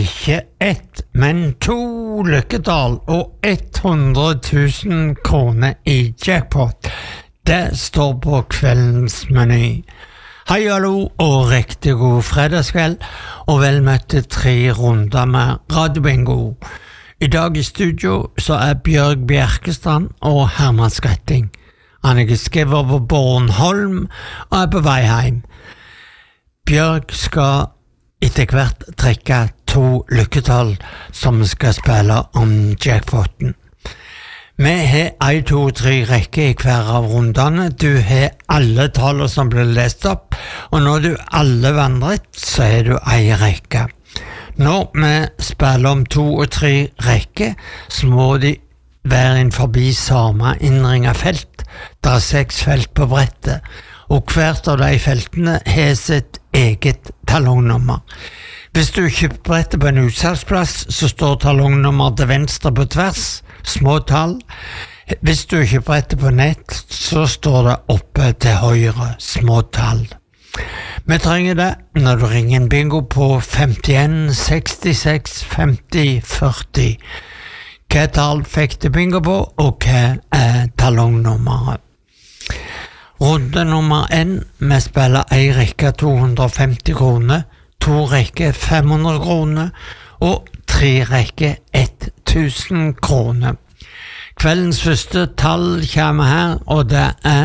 ikke ett, men 2 lykketall og 100 000 kroner i jackpot. Det står på kveldens meny. Hei, hallo, og riktig god fredagskveld, og vel møtt til 3 runder med Radio Bingo. I dag i studio så Bjørg Bjerkestrand og Herman Skretting. Han skriver på Bornholm og på vei hjem. Bjørg skal etter hvert trekke 2 lykketall som skal spille om jackpoten. Vi har 1, 2, 3 rekker i hver av rundene. Du har alle tallene som blir lest opp, og når du alle vandret, så har du en rekke. Når vi spiller om 2 og 3 rekker, så må de være inn forbi samme innringet felt. Det 6 felt på brettet, og hvert av de feltene har sitt eget talongnummer. Hvis du kjøper brettet på en utsalgsplass, så står talongnummer til venstre på tvers, små tall. Hvis du kjøper brettet på nett, så står det oppe til høyre, små tall. Vi trenger det når du ringer en bingo på 51 66 50 40. Hva tall fikk du bingo på, og hva talongnummeret? Runde nummer 1, vi spiller en rekke 250 kroner, 2 rekker 500 kroner, og 3 rekker 1000 kroner. Kveldens første tall kommer her, og det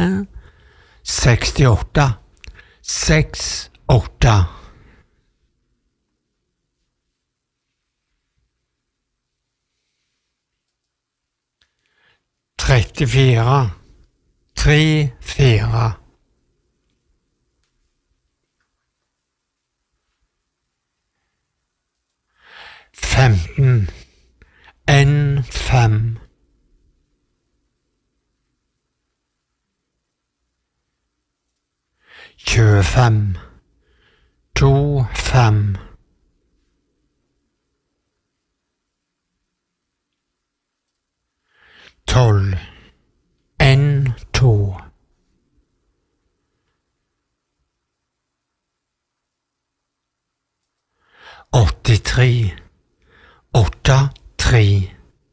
68. 68. 34. 34. 15. 5. 25. 25. 12. 2. 83. 83.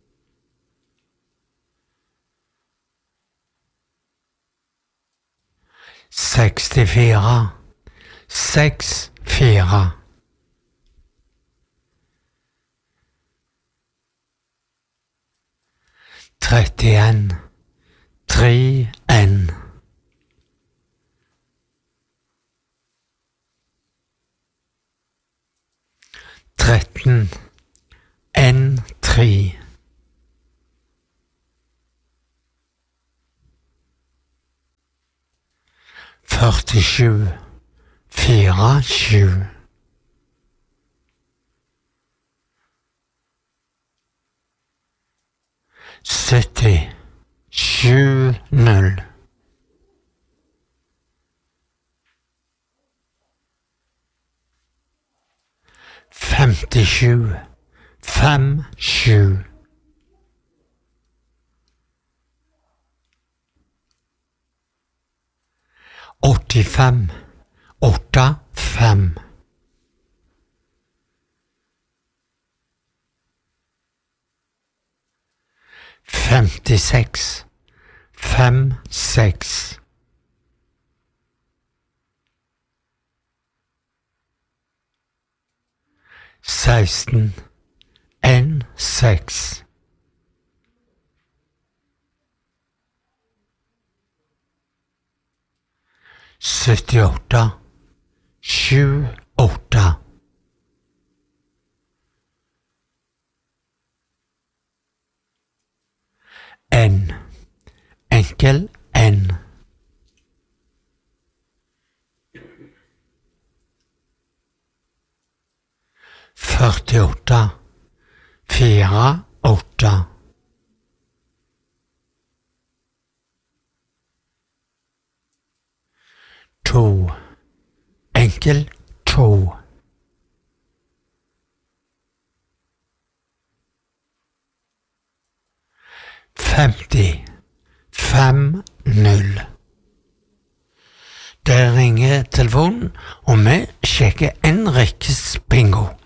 64. 64. 31. 3N. 13. N3. 47. 47. 70. 70. 57. 57. 85. 85. 56. 56. 16. N6. 78. 78. 1. Enkel N. 48. 4, 8. 2. Enkel 2. 50. 5, 0. Der ringer telefonen, og vi sjekker en rekkes bingo.